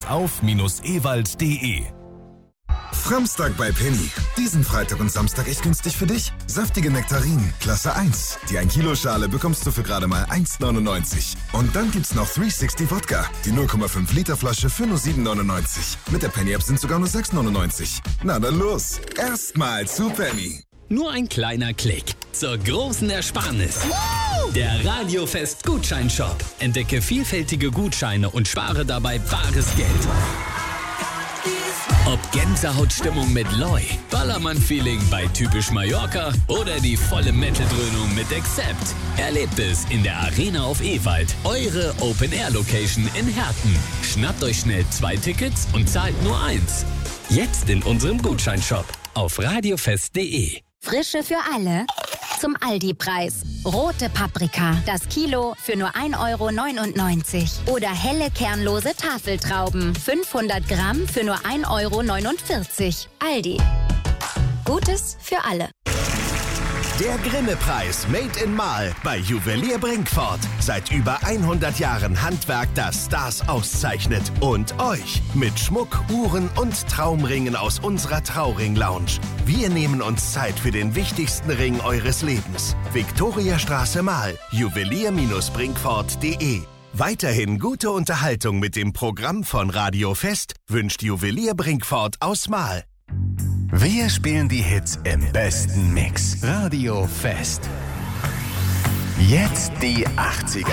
auf-ewald.de. Framstag bei Penny. Diesen Freitag und Samstag echt günstig für dich. Saftige Nektarinen, Klasse 1. Die 1 Kilo Schale bekommst du für gerade mal 1,99. Und dann gibt's noch 360 Wodka. Die 0,5 Liter Flasche für nur 7,99. Mit der Penny-App sind sogar nur 6,99. Na dann los. Erstmal zu Penny. Nur ein kleiner Klick zur großen Ersparnis. Der Radiofest Gutscheinshop. Entdecke vielfältige Gutscheine und spare dabei bares Geld. Ob Gänsehautstimmung mit Loi, Ballermann-Feeling bei Typisch Mallorca oder die volle Metal-Dröhnung mit Accept. Erlebt es in der Arena auf Ewald, eure Open-Air-Location in Herten. Schnappt euch schnell 2 Tickets und zahlt nur 1. Jetzt in unserem Gutscheinshop auf radiofest.de. Frische für alle zum Aldi-Preis. Rote Paprika, das Kilo für nur 1,99 €. Oder helle kernlose Tafeltrauben, 500 Gramm für nur 1,49 €. Aldi. Gutes für alle. Der Grimme-Preis Made in Mahl bei Juwelier Brinkfort. Seit über 100 Jahren Handwerk, das Stars auszeichnet. Und euch mit Schmuck, Uhren und Traumringen aus unserer Trauring-Lounge. Wir nehmen uns Zeit für den wichtigsten Ring eures Lebens. Viktoriastraße Mahl. Juwelier-brinkfort.de. Weiterhin gute Unterhaltung mit dem Programm von Radio Fest wünscht Juwelier Brinkfort aus Mahl. Wir spielen die Hits im besten Mix. Radio Fest. Jetzt die 80er.